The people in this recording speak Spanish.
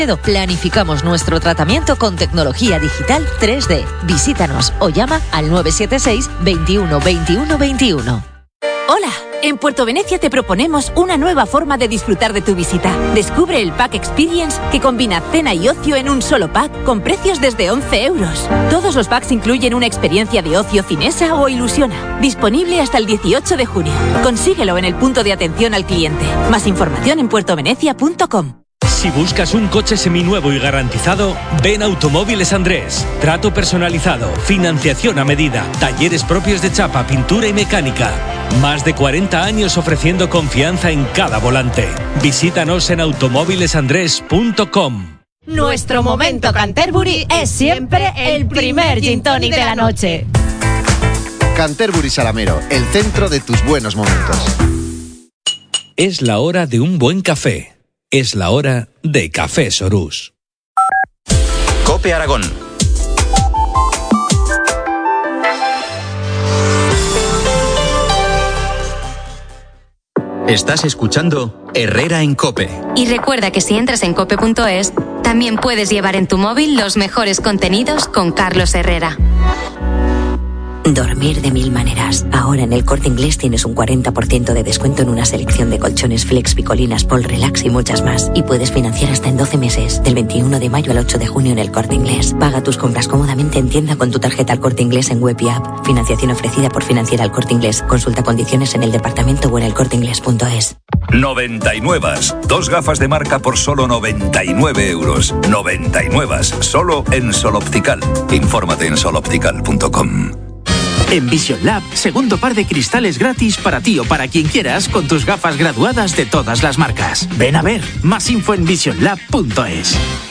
Planificamos nuestro tratamiento con tecnología digital 3D. Visítanos o llama al 976 21 21 21. Hola, en Puerto Venecia te proponemos una nueva forma de disfrutar de tu visita. Descubre el Pack Experience, que combina cena y ocio en un solo pack con precios desde 11 euros. Todos los packs incluyen una experiencia de ocio cinesa o ilusiona. Disponible hasta el 18 de junio. Consíguelo en el punto de atención al cliente. Más información en puertovenecia.com. Si buscas un coche seminuevo y garantizado, ven a Automóviles Andrés. Trato personalizado, financiación a medida, talleres propios de chapa, pintura y mecánica. Más de 40 años ofreciendo confianza en cada volante. Visítanos en automóvilesandrés.com. Nuestro momento Canterbury es siempre el primer gin tonic de la noche. Canterbury Salamero, el centro de tus buenos momentos. Es la hora de un buen café. Es la hora de Café Sorús. COPE Aragón. Estás escuchando Herrera en COPE. Y recuerda que si entras en cope.es, también puedes llevar en tu móvil los mejores contenidos con Carlos Herrera. Dormir de mil maneras. Ahora en el Corte Inglés tienes un 40% de descuento en una selección de colchones Flex, Picolinas, Pol Relax y muchas más. Y puedes financiar hasta en 12 meses, del 21 de mayo al 8 de junio en el Corte Inglés. Paga tus compras cómodamente en tienda con tu tarjeta al Corte Inglés en web y app. Financiación ofrecida por Financiera al Corte Inglés. Consulta condiciones en el departamento o en elcorteinglés.es. 99. 2 gafas de marca por solo 99 euros. 99. Solo en Sol Optical. Infórmate en soloptical.com. En Vision Lab, segundo par de cristales gratis para ti o para quien quieras con tus gafas graduadas de todas las marcas. Ven a ver, más info en visionlab.es.